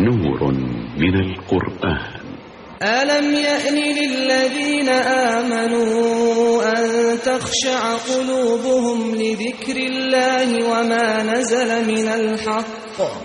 نور من القرآن. ألم يأن للذين آمنوا أن تخشع قلوبهم لذكر الله وما نزل من الحق